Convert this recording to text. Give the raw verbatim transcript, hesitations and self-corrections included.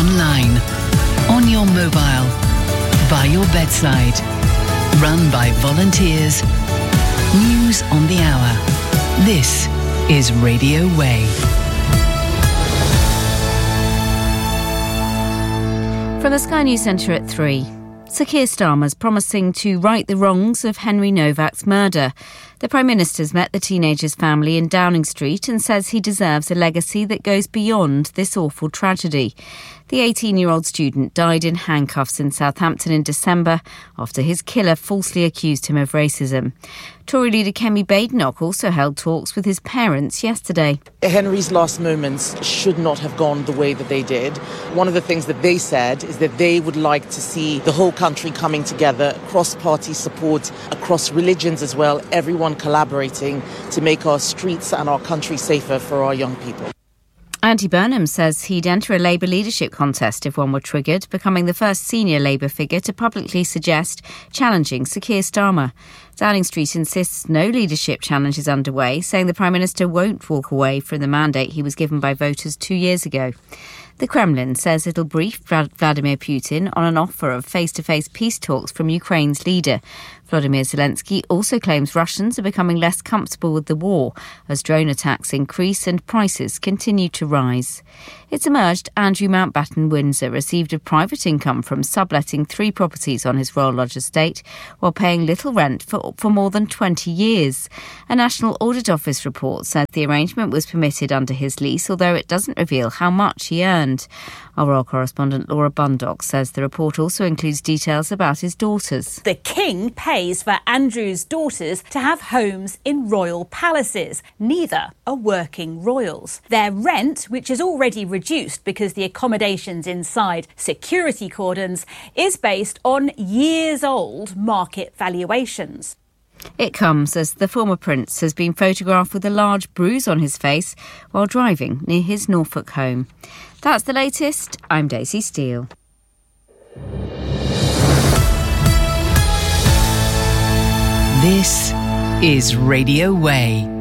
online, on your mobile, by your bedside. Run by volunteers. News on the hour. This is Radio Way. From the Sky News Centre at three. Sir Keir Starmer's promising to right the wrongs of Henry Novak's murder. The Prime Minister's met the teenager's family in Downing Street and says he deserves a legacy that goes beyond this awful tragedy. The eighteen-year-old student died in handcuffs in Southampton in December after his killer falsely accused him of racism. Tory leader Kemi Badenoch also held talks with his parents yesterday. Henry's last moments should not have gone the way that they did. One of the things that they said is that they would like to see the whole country coming together, cross-party support, across religions as well, everyone collaborating to make our streets and our country safer for our young people. Andy Burnham says he'd enter a Labour leadership contest if one were triggered, becoming the first senior Labour figure to publicly suggest challenging Sir Keir Starmer. Downing Street insists no leadership challenge is underway, saying the Prime Minister won't walk away from the mandate he was given by voters two years ago. The Kremlin says it'll brief Vladimir Putin on an offer of face-to-face peace talks from Ukraine's leader. Volodymyr Zelensky also claims Russians are becoming less comfortable with the war as drone attacks increase and prices continue to rise. It's emerged Andrew Mountbatten Windsor received a private income from subletting three properties on his Royal Lodge estate while paying little rent for, for more than twenty years. A National Audit Office report said the arrangement was permitted under his lease, although it doesn't reveal how much he earned. Our royal correspondent Laura Bundock says the report also includes details about his daughters. The King pays for Andrew's daughters to have homes in royal palaces. Neither are working royals. Their rent, which is already reduced because the accommodations inside security cordons, is based on years-old market valuations. It comes as the former prince has been photographed with a large bruise on his face while driving near his Norfolk home. That's the latest. I'm Daisy Steele. This is Radio Way.